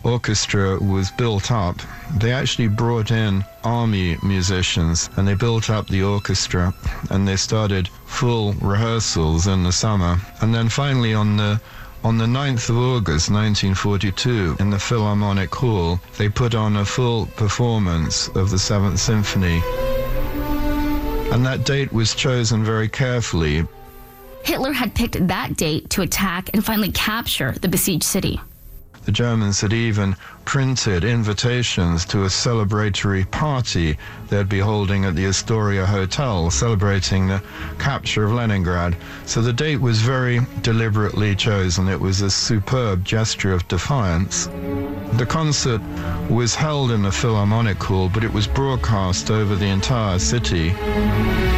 orchestra was built up, they actually brought in army musicians and they built up the orchestra and they started full rehearsals in the summer. And then finally on the 9th of August 1942 in the Philharmonic Hall, they put on a full performance of the Seventh Symphony. And that date was chosen very carefully. Hitler had picked that date to attack and finally capture the besieged city. The Germans had even printed invitations to a celebratory party they'd be holding at the Astoria Hotel, celebrating the capture of Leningrad. So the date was very deliberately chosen. It was a superb gesture of defiance. The concert was held in the Philharmonic Hall, but it was broadcast over the entire city.